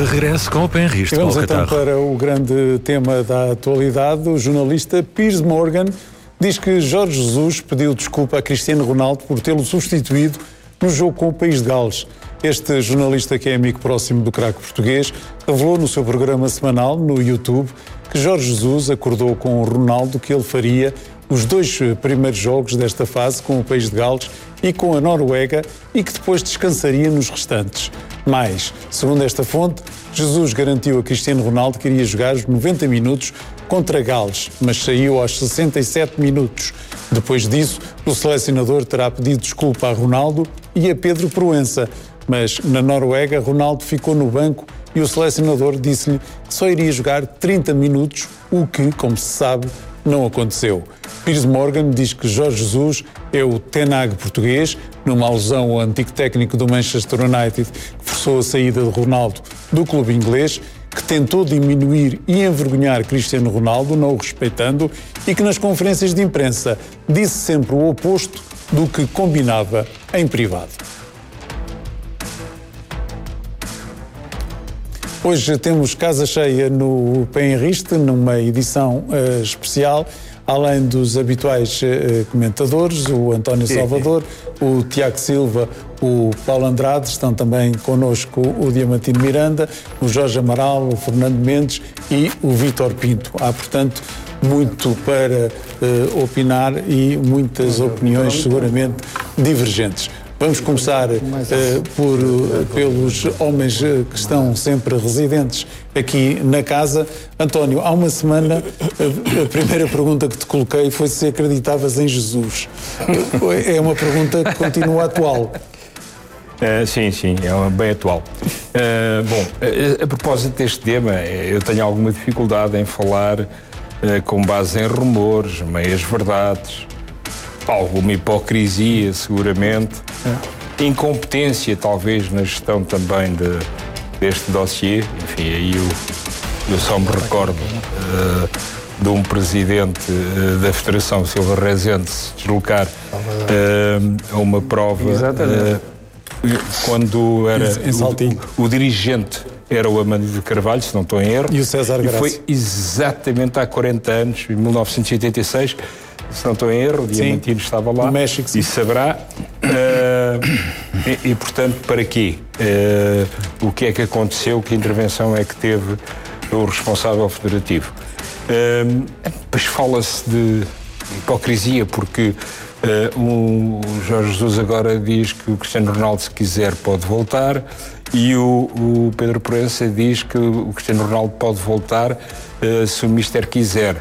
regresso com o Penriste. Vamos então para o grande tema da atualidade. O jornalista Piers Morgan diz que Jorge Jesus pediu desculpa a Cristiano Ronaldo por tê-lo substituído no jogo com o País de Gales. Este jornalista, que é amigo próximo do craque português, revelou no seu programa semanal no YouTube que Jorge Jesus acordou com o Ronaldo que ele faria os 2 primeiros jogos desta fase com o País de Gales e com a Noruega e que depois descansaria nos restantes. Mas, segundo esta fonte, Jesus garantiu a Cristiano Ronaldo que iria jogar os 90 minutos contra Gales, mas saiu aos 67 minutos. Depois disso, o selecionador terá pedido desculpa a Ronaldo e a Pedro Proença, mas na Noruega Ronaldo ficou no banco e o selecionador disse-lhe que só iria jogar 30 minutos, o que, como se sabe, não aconteceu. Piers Morgan diz que Jorge Jesus é o Ten Hag português, numa alusão ao antigo técnico do Manchester United que forçou a saída de Ronaldo do clube inglês, que tentou diminuir e envergonhar Cristiano Ronaldo, não o respeitando, e que nas conferências de imprensa disse sempre o oposto do que combinava em privado. Hoje temos casa cheia no Penriste, numa edição especial, além dos habituais comentadores, o António Salvador, o Tiago Silva, o Paulo Andrade, estão também connosco o Diamantino Miranda, o Jorge Amaral, o Fernando Mendes e o Vítor Pinto. Há, portanto, muito para opinar e muitas opiniões seguramente divergentes. Vamos começar pelos homens que estão sempre residentes aqui na casa. António, há uma semana a primeira pergunta que te coloquei foi se acreditavas em Jesus. É uma pergunta que continua atual. Sim, é bem atual. A propósito deste tema, eu tenho alguma dificuldade em falar com base em rumores, meias verdades, alguma hipocrisia, seguramente, incompetência, talvez, na gestão também deste dossiê. Enfim, aí eu só me recordo de um presidente da Federação, Silva Rezende, se deslocar a uma prova quando era o dirigente era o Amândio de Carvalho, se não estou em erro, e o César Graça. E foi exatamente há 40 anos, em 1986, se não estou em erro, o Diamantino estava lá, no México, sim. E saberá. E, portanto, para quê? O que é que aconteceu? Que intervenção é que teve o responsável federativo? Depois fala-se de hipocrisia, porque o Jorge Jesus agora diz que o Cristiano Ronaldo, se quiser, pode voltar, e o Pedro Proença diz que o Cristiano Ronaldo pode voltar se o Mister quiser.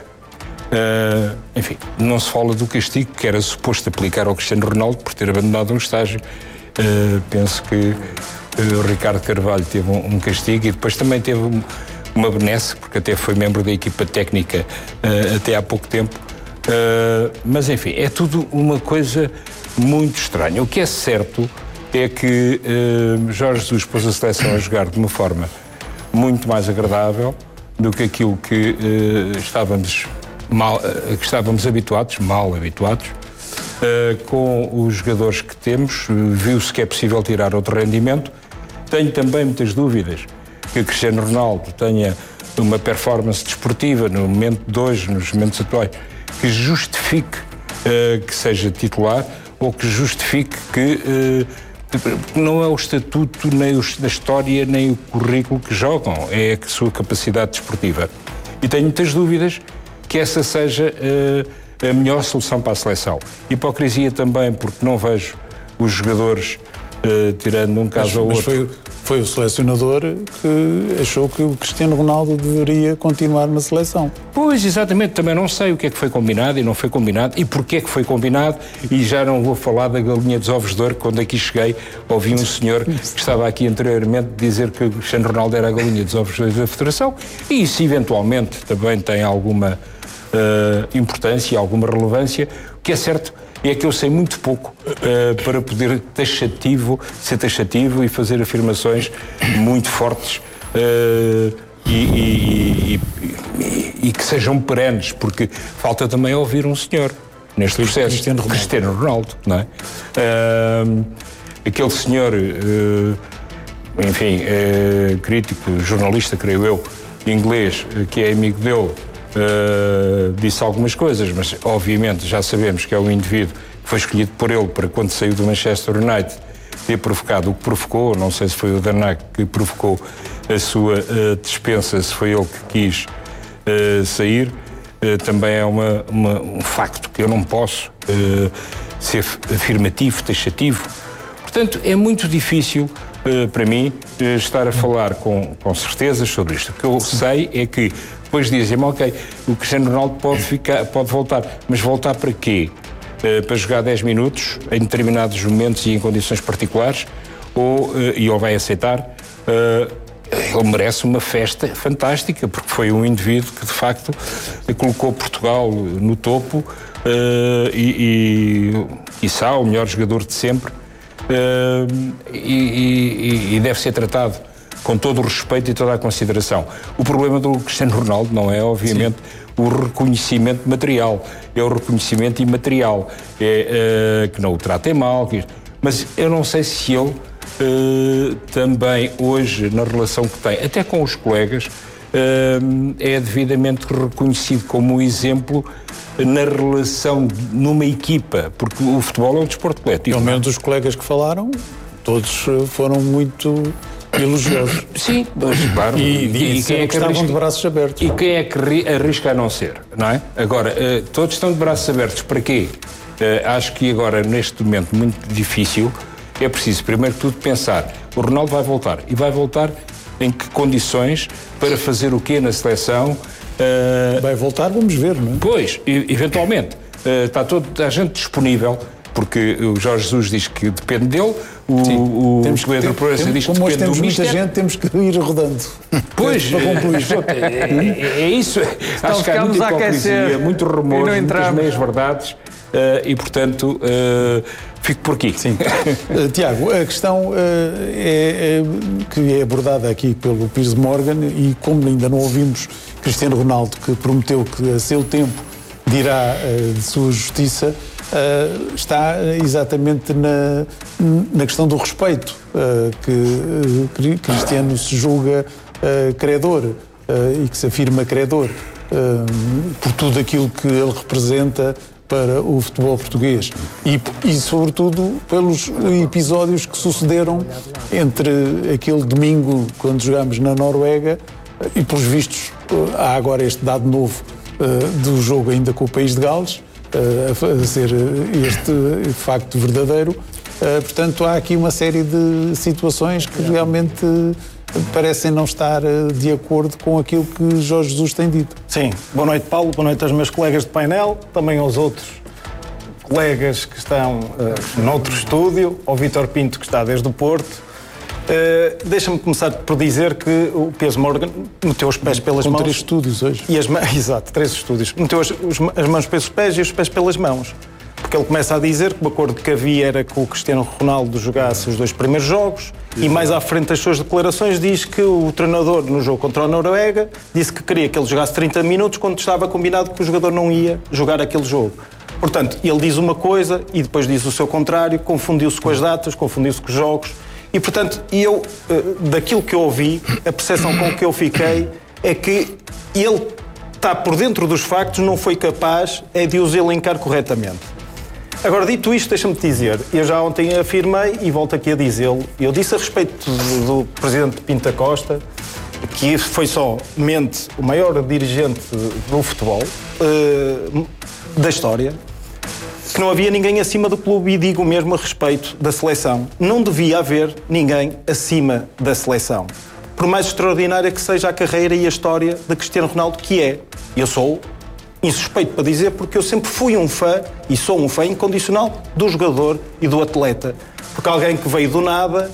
Enfim, não se fala do castigo que era suposto aplicar ao Cristiano Ronaldo por ter abandonado um estágio. Penso que o Ricardo Carvalho teve um castigo e depois também teve uma benesse, porque até foi membro da equipa técnica até há pouco tempo. Mas enfim, é tudo uma coisa muito estranha. O que é certo é que Jorge Jesus pôs a seleção a jogar de uma forma muito mais agradável do que aquilo que estávamos habituados, mal habituados, com os jogadores que temos. Viu-se que é possível tirar outro rendimento. Tenho também muitas dúvidas que Cristiano Ronaldo tenha uma performance desportiva no momento de hoje, nos momentos atuais, que justifique que seja titular, ou que justifique que não é o estatuto, nem a história, nem o currículo que jogam, é a sua capacidade desportiva. E tenho muitas dúvidas que essa seja a melhor solução para a seleção. Hipocrisia também, porque não vejo os jogadores tirando um caso ou outro. Foi o selecionador que achou que o Cristiano Ronaldo deveria continuar na seleção. Pois, exatamente. Também não sei o que é que foi combinado e não foi combinado e porquê é que foi combinado, e já não vou falar da galinha dos ovos de ouro. Quando aqui cheguei, ouvi um senhor que estava aqui anteriormente dizer que o Cristiano Ronaldo era a galinha dos ovos de ouro da Federação, e isso eventualmente também tem alguma importância, alguma relevância. O que é certo é que eu sei muito pouco para poder ser taxativo e fazer afirmações muito fortes e que sejam perenes, porque falta também ouvir um senhor neste processo, Cristiano Ronaldo, não é? Aquele senhor enfim, crítico, jornalista, creio eu, inglês, que é amigo dele, disse algumas coisas, mas obviamente já sabemos que é um indivíduo que foi escolhido por ele para, quando saiu do Manchester United, ter provocado o que provocou. Não sei se foi o Danak que provocou a sua dispensa, se foi ele que quis sair. Também é um facto que eu não posso ser afirmativo, taxativo. Portanto, é muito difícil para mim estar a falar com certezas sobre isto. O que eu sei é que depois dizem-me, ok, o Cristiano Ronaldo pode voltar, mas voltar para quê? Para jogar 10 minutos em determinados momentos e em condições particulares, e ele vai aceitar. Ele merece uma festa fantástica, porque foi um indivíduo que de facto colocou Portugal no topo e quiçá o melhor jogador de sempre, e deve ser tratado com todo o respeito e toda a consideração. O problema do Cristiano Ronaldo não é, obviamente, o reconhecimento material, é o reconhecimento imaterial, que não o tratem mal, mas eu não sei se ele também hoje, na relação que tem, até com os colegas, é devidamente reconhecido como um exemplo na relação numa equipa, porque o futebol é um desporto coletivo. Pelo menos os colegas que falaram, todos foram muito elogiosos. Sim, claro. E quem é que estavam de braços abertos? E quem é que arrisca a não ser, não é? Agora, todos estão de braços abertos. Para quê? Acho que agora, neste momento muito difícil, é preciso, primeiro de tudo, pensar, o Ronaldo vai voltar. E vai voltar em que condições, para fazer o quê na seleção? Vai voltar, vamos ver, não é? Pois, eventualmente. Está toda a gente disponível, porque o Jorge Jesus diz que depende dele, o Pedro Proença diz que como hoje depende temos do muita Mister. gente, temos que ir rodando. Pois, para concluir. É isso. Acho que há muita hipocrisia, muito rumor, muitas meias-verdades, e, portanto, fico por aqui. Sim. Tiago, a questão que é abordada aqui pelo Piers Morgan, e como ainda não ouvimos Cristiano Ronaldo, que prometeu que a seu tempo dirá de sua justiça, está exatamente na questão do respeito, que Cristiano se julga credor e que se afirma credor por tudo aquilo que ele representa para o futebol português e sobretudo pelos episódios que sucederam entre aquele domingo quando jogámos na Noruega e, pelos vistos, há agora este dado novo do jogo ainda com o país de Gales, a ser este facto verdadeiro. Portanto, há aqui uma série de situações que realmente parecem não estar de acordo com aquilo que Jorge Jesus tem dito. Sim. Boa noite, Paulo. Boa noite aos meus colegas de painel, também aos outros colegas que estão noutro estúdio, ao Vítor Pinto, que está desde o Porto. Deixa-me começar por dizer que o Piers Morgan meteu os pés pelas mãos. 3 estúdios hoje. Exato, 3 estúdios. Meteu as mãos pelos pés e os pés pelas mãos. Porque ele começa a dizer que o acordo que havia era que o Cristiano Ronaldo jogasse os 2 primeiros jogos. E mais à frente das suas declarações diz que o treinador no jogo contra a Noruega disse que queria que ele jogasse 30 minutos quando estava combinado que o jogador não ia jogar aquele jogo. Portanto, ele diz uma coisa e depois diz o seu contrário, confundiu-se com as datas, confundiu-se com os jogos. E, portanto, daquilo que eu ouvi, a percepção com que eu fiquei é que ele está por dentro dos factos, não foi capaz de os elencar corretamente. Agora, dito isto, deixa-me dizer, eu já ontem afirmei e volto aqui a dizê-lo, eu disse a respeito do presidente Pinto da Costa, que foi somente o maior dirigente do futebol da história, que não havia ninguém acima do clube, e digo mesmo a respeito da seleção. Não devia haver ninguém acima da seleção. Por mais extraordinária que seja a carreira e a história de Cristiano Ronaldo, que é. Eu sou insuspeito para dizer, porque eu sempre fui um fã, e sou um fã incondicional, do jogador e do atleta. Porque alguém que veio do nada,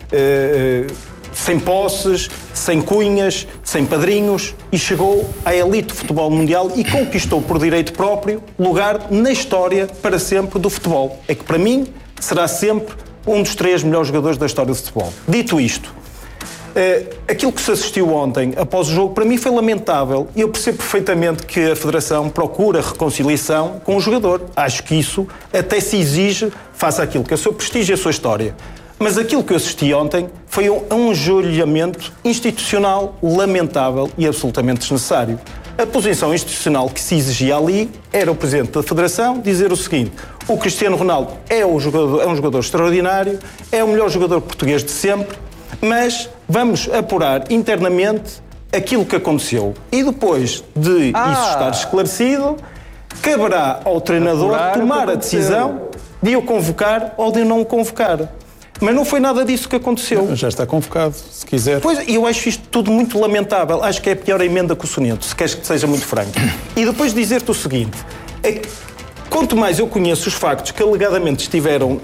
sem posses, sem cunhas, sem padrinhos, e chegou à elite do futebol mundial e conquistou por direito próprio lugar na história para sempre do futebol. É que para mim será sempre um dos 3 melhores jogadores da história do futebol. Dito isto, aquilo que se assistiu ontem após o jogo para mim foi lamentável, e eu percebo perfeitamente que a Federação procura reconciliação com o jogador. Acho que isso até se exige face àquilo que é o seu prestígio e a sua história. Mas aquilo que eu assisti ontem foi um ajoelhamento institucional lamentável e absolutamente desnecessário. A posição institucional que se exigia ali era o Presidente da Federação dizer o seguinte: o Cristiano Ronaldo é um jogador extraordinário, é o melhor jogador português de sempre, mas vamos apurar internamente aquilo que aconteceu. E depois de isso estar esclarecido, caberá ao treinador tomar a decisão de o convocar ou de não o convocar. Mas não foi nada disso que aconteceu. Já está convocado, se quiser. Pois, eu acho isto tudo muito lamentável. Acho que é a pior emenda que o soneto, se queres que seja muito franco. E depois dizer-te o seguinte: quanto mais eu conheço os factos que alegadamente estiveram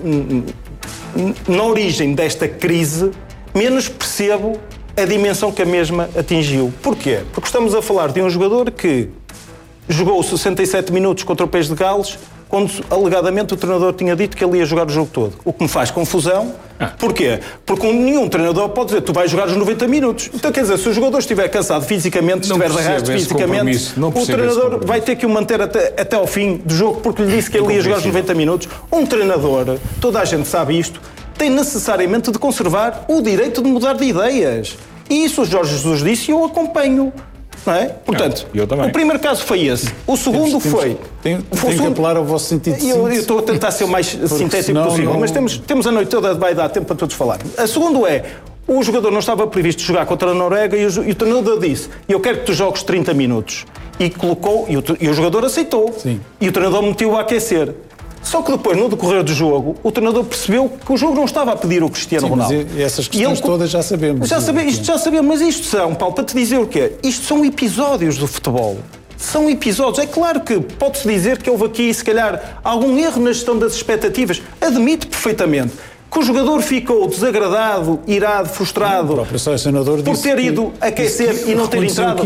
na origem desta crise, menos percebo a dimensão que a mesma atingiu. Porquê? Porque estamos a falar de um jogador que jogou 67 minutos contra o País de Gales, quando alegadamente o treinador tinha dito que ele ia jogar o jogo todo. O que me faz confusão. Porquê? Porque nenhum treinador pode dizer: tu vais jogar os 90 minutos. Então, quer dizer, se o jogador estiver cansado fisicamente, estiver de arrasto fisicamente, o treinador vai ter que o manter até ao fim do jogo porque lhe disse que ele ia jogar os 90 minutos. Um treinador, toda a gente sabe isto, tem necessariamente de conservar o direito de mudar de ideias. E isso o Jorge Jesus disse e eu acompanho. Não é? Portanto, o primeiro caso foi esse. O segundo foi... Tem que apelar ao vosso sentido de síntese. Eu estou a tentar ser o mais sintético possível, mas temos a noite toda, vai dar tempo para todos falar. A segunda é: o jogador não estava previsto jogar contra a Noruega e o treinador disse: eu quero que tu jogues 30 minutos. E colocou, e o jogador aceitou. Sim. E o treinador meteu a aquecer. Só que depois, no decorrer do jogo, o treinador percebeu que o jogo não estava a pedir o Cristiano Ronaldo. Mas essas questões todas já sabemos. Isto já sabemos, mas isto são, Paulo, para te dizer o quê? Isto são episódios do futebol. São episódios. É claro que pode-se dizer que houve aqui, se calhar, algum erro na gestão das expectativas. Admito perfeitamente que o jogador ficou desagradado, irado, frustrado por ter ido aquecer e não ter entrado.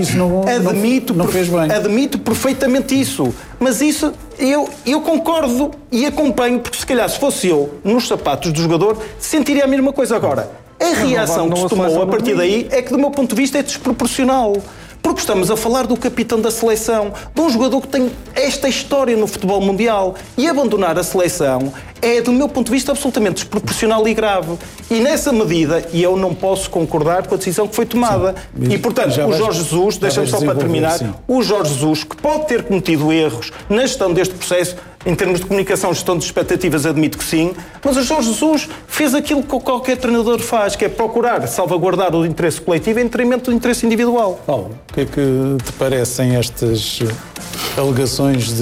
Admito perfeitamente isso. Mas isso eu concordo e acompanho, porque se calhar se fosse eu nos sapatos do jogador, sentiria a mesma coisa. Agora, a reação que se tomou a partir daí é que, do meu ponto de vista, é desproporcional. Porque estamos a falar do capitão da seleção, de um jogador que tem esta história no futebol mundial. E abandonar a seleção é, do meu ponto de vista, absolutamente desproporcional e grave. E nessa medida, eu não posso concordar com a decisão que foi tomada. Sim. E, portanto, o Jorge Jesus, deixa-me só para terminar, o Jorge Jesus, que pode ter cometido erros na gestão deste processo, em termos de comunicação, gestão de expectativas, admito que sim, mas o Jorge Jesus fez aquilo que qualquer treinador faz, que é procurar salvaguardar o interesse coletivo em detrimento do interesse individual. Paulo, o que é que te parecem estas alegações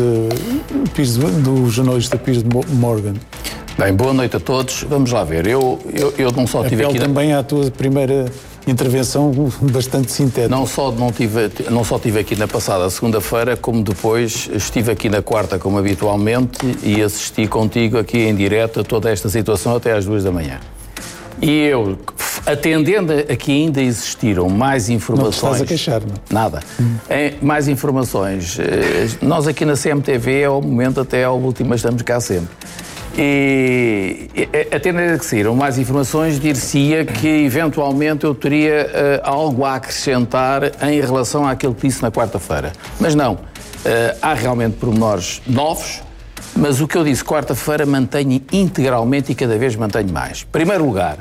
do jornalista Piers Morgan? Bem, boa noite a todos. Vamos lá ver. Eu não só tive aqui... também à tua primeira intervenção bastante sintética. Não só tive aqui na passada segunda-feira, como depois estive aqui na quarta, como habitualmente, e assisti contigo aqui em direto a toda esta situação até às 2 da manhã. E eu, atendendo a que ainda existiram mais informações... Não te estás a queixar, não? Nada. Mais informações. Nós aqui na CMTV, ao momento, até ao último, estamos cá sempre. E atendendo a que saíram mais informações, dir-se-ia que eventualmente eu teria algo a acrescentar em relação àquilo que disse na quarta-feira. Mas não. Há realmente pormenores novos, mas o que eu disse quarta-feira mantenho integralmente e cada vez mantenho mais. Em primeiro lugar,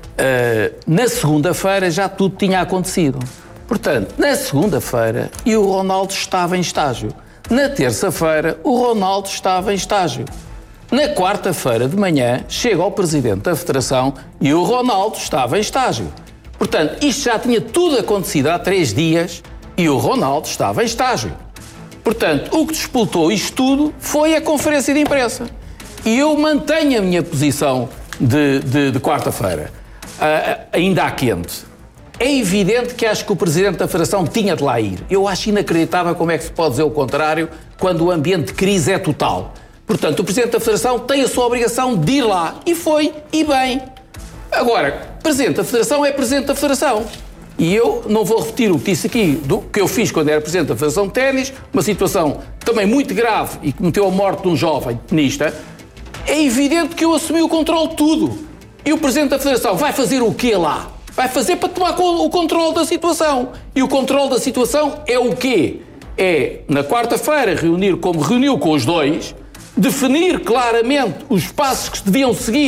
na segunda-feira já tudo tinha acontecido. Portanto, na segunda-feira e o Ronaldo estava em estágio. Na terça-feira o Ronaldo estava em estágio. Na quarta-feira de manhã chega ao Presidente da Federação e o Ronaldo estava em estágio. Portanto, isto já tinha tudo acontecido há 3 dias e o Ronaldo estava em estágio. Portanto, o que despoltou isto tudo foi a conferência de imprensa. E eu mantenho a minha posição de quarta-feira, ainda à quente. É evidente que acho que o Presidente da Federação tinha de lá ir. Eu acho inacreditável como é que se pode dizer o contrário quando o ambiente de crise é total. Portanto, o Presidente da Federação tem a sua obrigação de ir lá. E foi, e bem. Agora, Presidente da Federação é Presidente da Federação. E eu não vou repetir o que disse aqui, do que eu fiz quando era Presidente da Federação de Ténis, uma situação também muito grave e que meteu a morte de um jovem tenista. É evidente que eu assumi o controle de tudo. E o Presidente da Federação vai fazer o quê lá? Vai fazer para tomar o controle da situação. E o controle da situação é o quê? É, na quarta-feira, reunir como reuniu com os dois, definir claramente os passos que se deviam seguir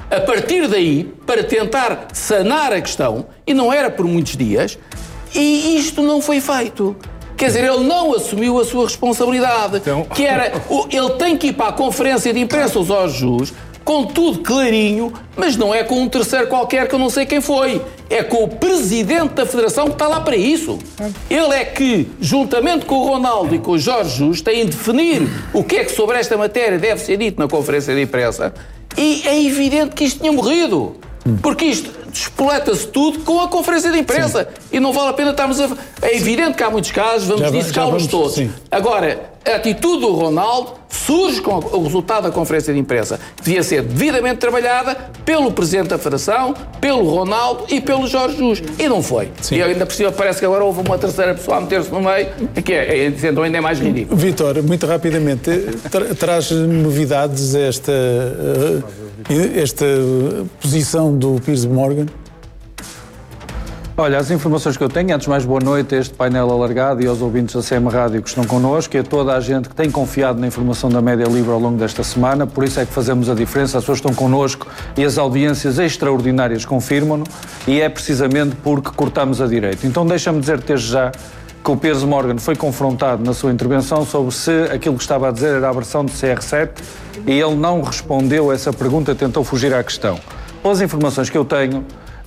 A partir daí, para tentar sanar a questão, e não era por muitos dias, e isto não foi feito. Quer dizer, ele não assumiu a sua responsabilidade, que era, ele tem que ir para a conferência de imprensa, os Jorge Jesus, com tudo clarinho, mas não é com um terceiro qualquer que eu não sei quem foi. É com o presidente da Federação que está lá para isso. Ele é que, juntamente com o Ronaldo e com o Jorge Jesus, tem de definir o que é que sobre esta matéria deve ser dito na conferência de imprensa. E é evidente que isto tinha morrido. Porque isto despoleta-se tudo com a conferência de imprensa. Sim. E não vale a pena estarmos a... É evidente que há muitos casos, vamos dissecá-los todos. Sim. Agora, a atitude do Ronaldo surge com o resultado da conferência de imprensa, que devia ser devidamente trabalhada pelo Presidente da Federação, pelo Ronaldo e pelo Jorge Jesus. E não foi. Sim. E ainda por cima parece que agora houve uma terceira pessoa a meter-se no meio, que então ainda é mais ridículo. Vítor, muito rapidamente, traz novidades esta posição do Piers Morgan? Olha, as informações que eu tenho, antes de mais, boa noite a este painel alargado e aos ouvintes da CM Rádio que estão connosco e a toda a gente que tem confiado na informação da Média Livre ao longo desta semana, por isso é que fazemos a diferença, as pessoas estão connosco e as audiências extraordinárias confirmam-no e é precisamente porque cortamos a direito. Então deixa-me dizer desde já que o Piers Morgan foi confrontado na sua intervenção sobre se aquilo que estava a dizer era a versão do CR7 e ele não respondeu a essa pergunta, tentou fugir à questão. Pelas informações que eu tenho,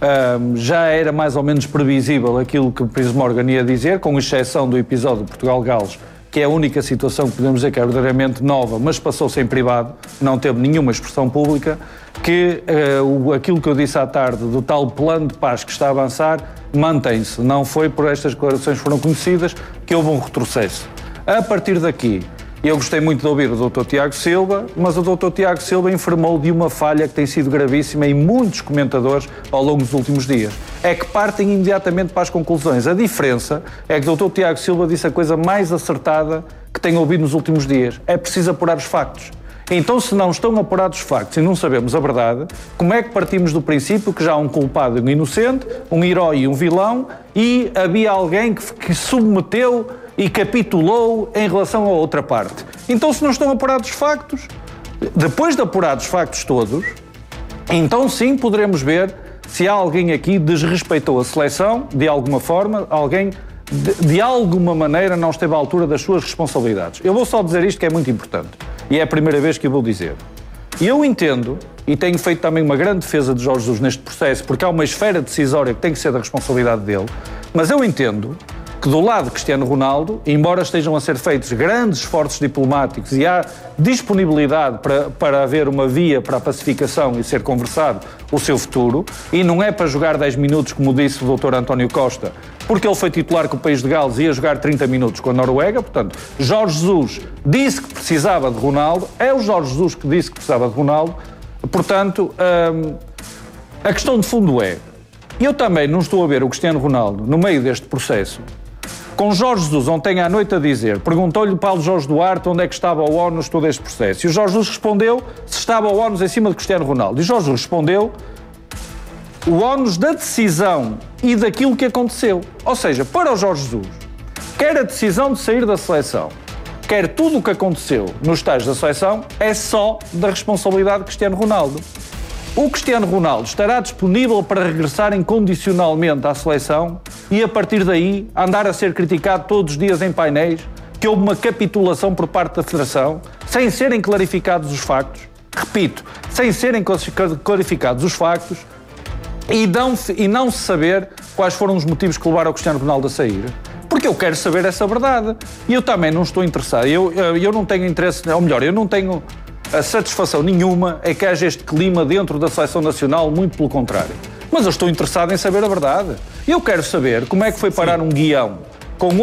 já era mais ou menos previsível aquilo que o Piers Morgan ia dizer, com exceção do episódio de Portugal-Gales, que é a única situação que podemos dizer que é verdadeiramente nova, mas passou-se em privado, não teve nenhuma expressão pública, que aquilo que eu disse à tarde do tal plano de paz que está a avançar mantém-se. Não foi por estas declarações que foram conhecidas que houve um retrocesso. A partir daqui, eu gostei muito de ouvir o Dr. Tiago Silva, mas o Dr. Tiago Silva informou de uma falha que tem sido gravíssima em muitos comentadores ao longo dos últimos dias. É que partem imediatamente para as conclusões. A diferença é que o Dr. Tiago Silva disse a coisa mais acertada que tenho ouvido nos últimos dias. É preciso apurar os factos. Então, se não estão apurados os factos e não sabemos a verdade, como é que partimos do princípio que já há um culpado e um inocente, um herói e um vilão, e havia alguém que submeteu e capitulou em relação a outra parte? Então, se não estão apurados os factos, depois de apurados os factos todos, então sim poderemos ver se há alguém aqui que desrespeitou a seleção, de alguma forma, alguém de alguma maneira não esteve à altura das suas responsabilidades. Eu vou só dizer isto que é muito importante, e é a primeira vez que eu vou dizer. Eu entendo, e tenho feito também uma grande defesa de Jorge Jesus neste processo, porque há uma esfera decisória que tem que ser da responsabilidade dele, mas eu entendo que do lado de Cristiano Ronaldo, embora estejam a ser feitos grandes esforços diplomáticos e há disponibilidade para haver uma via para a pacificação e ser conversado o seu futuro, e não é para jogar 10 minutos, como disse o Dr. António Costa, porque ele foi titular com o País de Gales e ia jogar 30 minutos com a Noruega. Portanto, Jorge Jesus disse que precisava de Ronaldo, é o Jorge Jesus que disse que precisava de Ronaldo. Portanto, a questão de fundo é, eu também não estou a ver o Cristiano Ronaldo no meio deste processo, com Jorge Jesus ontem à noite a dizer, perguntou-lhe o Paulo Jorge Duarte onde é que estava o ONU todo este processo. E o Jorge Jesus respondeu se estava o ONU em cima de Cristiano Ronaldo. E Jorge Jesus respondeu o ONU da decisão e daquilo que aconteceu. Ou seja, para o Jorge Jesus, quer a decisão de sair da seleção, quer tudo o que aconteceu nos estágios da seleção, é só da responsabilidade de Cristiano Ronaldo. O Cristiano Ronaldo estará disponível para regressar incondicionalmente à seleção e, a partir daí, andar a ser criticado todos os dias em painéis que houve uma capitulação por parte da Federação, sem serem clarificados os factos, repito, sem serem clarificados os factos e não se saber quais foram os motivos que levaram o Cristiano Ronaldo a sair. Porque eu quero saber essa verdade. E eu também não estou interessado. Eu não tenho interesse, ou melhor, eu não tenho a satisfação nenhuma é que haja este clima dentro da Seleção Nacional, muito pelo contrário. Mas eu estou interessado em saber a verdade. Eu quero saber como é que foi parar um guião com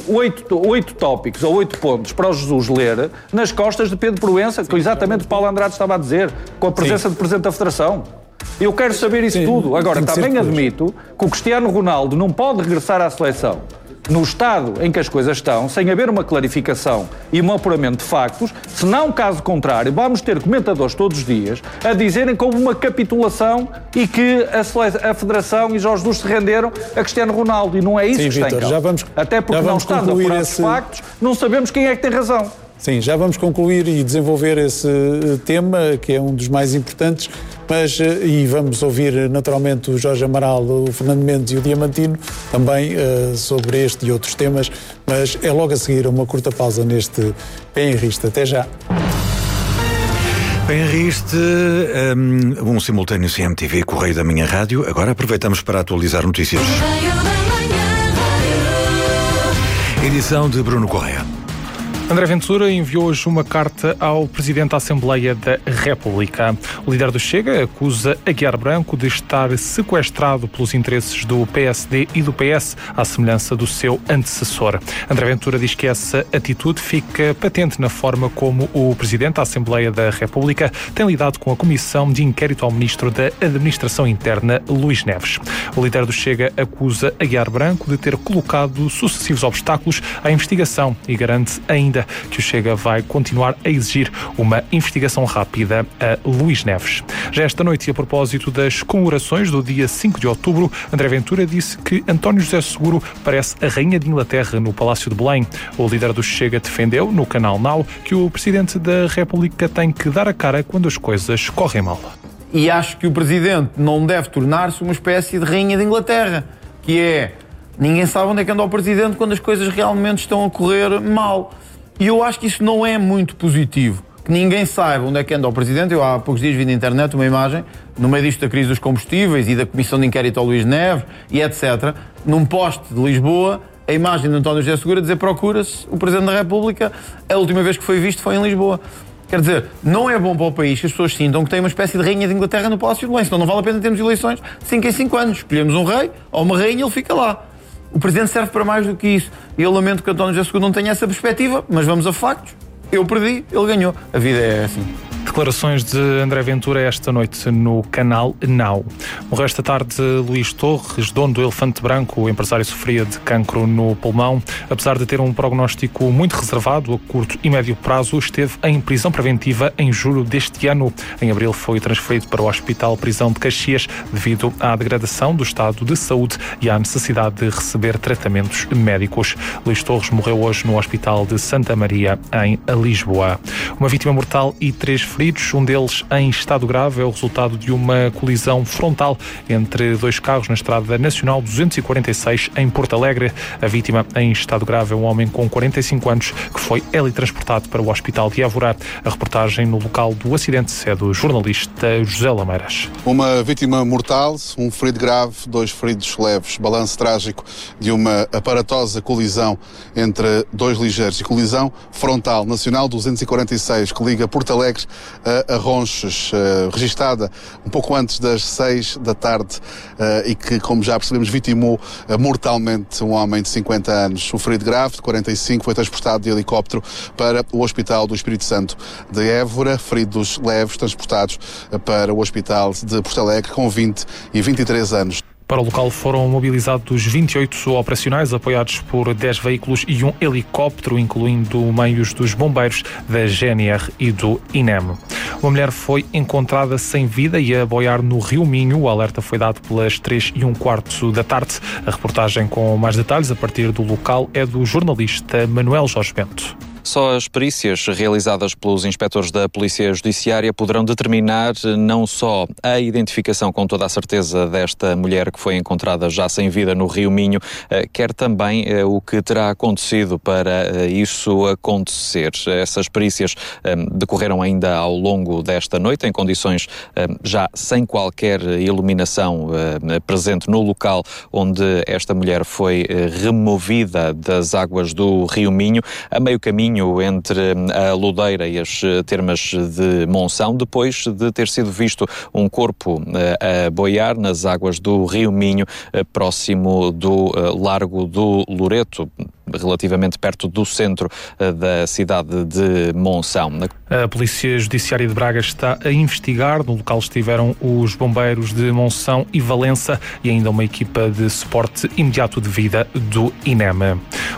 8 tópicos ou 8 pontos para o Jesus ler nas costas de Pedro Proença, que exatamente o Paulo Andrade estava a dizer, com a presença do Presidente da Federação. Eu quero saber isso tudo. Agora, também admito que o Cristiano Ronaldo não pode regressar à seleção no estado em que as coisas estão, sem haver uma clarificação e um apuramento de factos, senão, caso contrário, vamos ter comentadores todos os dias a dizerem que houve uma capitulação e que a Federação e Jorge Jesus se renderam a Cristiano Ronaldo. E não é isso que está em causa. Até porque não estando a apurar os factos, não sabemos quem é que tem razão. Sim, já vamos concluir e desenvolver esse tema, que é um dos mais importantes, e vamos ouvir naturalmente o Jorge Amaral, o Fernando Mendes e o Diamantino também sobre este e outros temas, mas é logo a seguir uma curta pausa neste PNRisto. Até já. PNRisto, um simultâneo CMTV Correio da Minha Rádio. Agora aproveitamos para atualizar notícias. Edição de Bruno Correia. André Ventura enviou hoje uma carta ao Presidente da Assembleia da República. O líder do Chega acusa Aguiar Branco de estar sequestrado pelos interesses do PSD e do PS, à semelhança do seu antecessor. André Ventura diz que essa atitude fica patente na forma como o Presidente da Assembleia da República tem lidado com a Comissão de Inquérito ao Ministro da Administração Interna, Luís Neves. O líder do Chega acusa Aguiar Branco de ter colocado sucessivos obstáculos à investigação e garante ainda que o Chega vai continuar a exigir uma investigação rápida a Luís Neves. Já esta noite, e a propósito das comemorações do dia 5 de outubro, André Ventura disse que António José Seguro parece a Rainha de Inglaterra no Palácio de Belém. O líder do Chega defendeu, no canal Now, que o Presidente da República tem que dar a cara quando as coisas correm mal. E acho que o Presidente não deve tornar-se uma espécie de Rainha de Inglaterra, que é, ninguém sabe onde é que anda o Presidente quando as coisas realmente estão a correr mal. E eu acho que isso não é muito positivo. Que ninguém saiba onde é que anda o Presidente. Eu há poucos dias vi na internet uma imagem, no meio disto da crise dos combustíveis e da Comissão de Inquérito ao Luís Neves e etc., num poste de Lisboa, a imagem de António José Seguro a dizer: procura-se o Presidente da República, a última vez que foi visto foi em Lisboa. Quer dizer, não é bom para o país que as pessoas sintam que tem uma espécie de Rainha de Inglaterra no Palácio de Belém, senão não vale a pena termos eleições de 5 em 5 anos. Escolhemos um rei ou uma rainha e ele fica lá. O Presidente serve para mais do que isso. E eu lamento que António José Seguro não tenha essa perspectiva, mas vamos a factos. Eu perdi, ele ganhou. A vida é assim. Declarações de André Ventura esta noite no canal Now. Morreu esta tarde Luís Torres, dono do Elefante Branco. O empresário sofria de cancro no pulmão. Apesar de ter um prognóstico muito reservado a curto e médio prazo, esteve em prisão preventiva em julho deste ano. Em abril foi transferido para o Hospital Prisão de Caxias devido à degradação do estado de saúde e à necessidade de receber tratamentos médicos. Luís Torres morreu hoje no Hospital de Santa Maria, em Lisboa. Uma vítima mortal e 3 feridos, um deles em estado grave, é o resultado de uma colisão frontal entre 2 carros na Estrada Nacional 246 em Porto Alegre. A vítima em estado grave é um homem com 45 anos que foi teletransportado para o Hospital de Évora. A reportagem no local do acidente é do jornalista José Lameiras. Uma vítima mortal, um ferido grave, 2 feridos leves. Balanço trágico de uma aparatosa colisão entre 2 ligeiros e colisão frontal Nacional 246 que liga Porto Alegre a Ronches, registada um pouco antes das 6 da tarde e que, como já percebemos, vitimou mortalmente um homem de 50 anos. O ferido grave, de 45, foi transportado de helicóptero para o Hospital do Espírito Santo de Évora. Feridos leves transportados para o Hospital de Porto Alegre com 20 e 23 anos. Para o local foram mobilizados 28 operacionais, apoiados por 10 veículos e um helicóptero, incluindo meios dos bombeiros, da GNR e do INEM. Uma mulher foi encontrada sem vida e a boiar no Rio Minho. O alerta foi dado pelas 3:15 da tarde. A reportagem com mais detalhes a partir do local é do jornalista Manuel Jorge Bento. Só as perícias realizadas pelos inspectores da Polícia Judiciária poderão determinar não só a identificação com toda a certeza desta mulher que foi encontrada já sem vida no Rio Minho, quer também o que terá acontecido para isso acontecer. Essas perícias decorreram ainda ao longo desta noite, em condições já sem qualquer iluminação presente no local onde esta mulher foi removida das águas do Rio Minho, a meio caminho entre a Lodeira e as termas de Monção, depois de ter sido visto um corpo a boiar nas águas do Rio Minho, próximo do Largo do Loreto, relativamente perto do centro da cidade de Monção. A Polícia Judiciária de Braga está a investigar. No local estiveram os bombeiros de Monção e Valença e ainda uma equipa de suporte imediato de vida do INEM.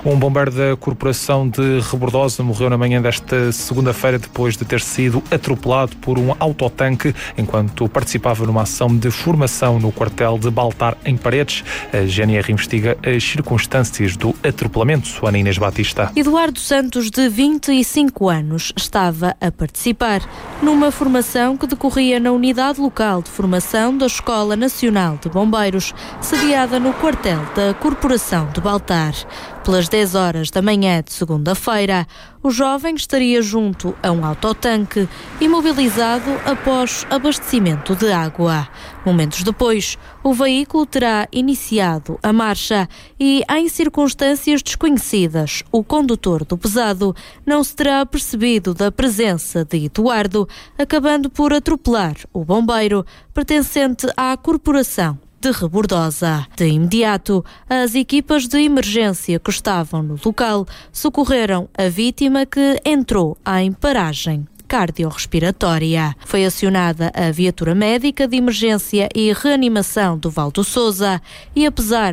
Um bombeiro da Corporação de Rebordosa morreu na manhã desta segunda-feira depois de ter sido atropelado por um autotanque enquanto participava numa ação de formação no quartel de Baltar, em Paredes. A GNR investiga as circunstâncias do atropelamento. Ana Inês Batista. Eduardo Santos, de 25 anos, estava a participar numa formação que decorria na unidade local de formação da Escola Nacional de Bombeiros, sediada no quartel da Corporação de Baltar. Pelas 10 horas da manhã de segunda-feira, o jovem estaria junto a um autotanque, imobilizado após abastecimento de água. Momentos depois, o veículo terá iniciado a marcha e, em circunstâncias desconhecidas, o condutor do pesado não se terá percebido da presença de Eduardo, acabando por atropelar o bombeiro pertencente à corporação de Rebordosa. De imediato, as equipas de emergência que estavam no local socorreram a vítima, que entrou em paragem cardiorrespiratória. Foi acionada a viatura médica de emergência e reanimação do Val do Sousa e, apesar